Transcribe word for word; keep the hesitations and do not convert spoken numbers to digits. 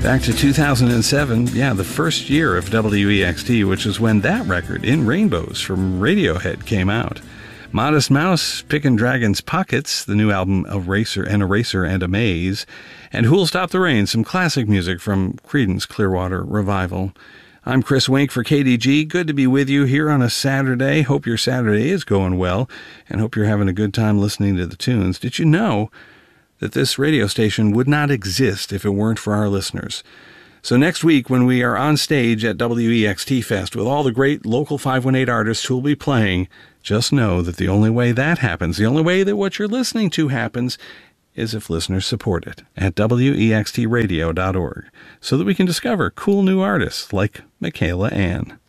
Back to two thousand seven, yeah, the first year of W E X T, which is when that record, In Rainbows, from Radiohead came out. Modest Mouse, Pickin' Dragon's Pockets, the new album Eraser and Eraser and Amaze, and Who'll Stop the Rain, some classic music from Creedence Clearwater Revival. I'm Chris Wink for K D G. Good to be with you here on a Saturday. Hope your Saturday is going well, and hope you're having a good time listening to the tunes. Did you know that this radio station would not exist if it weren't for our listeners? So next week, when we are on stage at W E X T Fest with all the great local five one eight artists who will be playing, just know that the only way that happens, the only way that what you're listening to happens, is if listeners support it at W E X T radio dot org, so that we can discover cool new artists like Michaela Ann.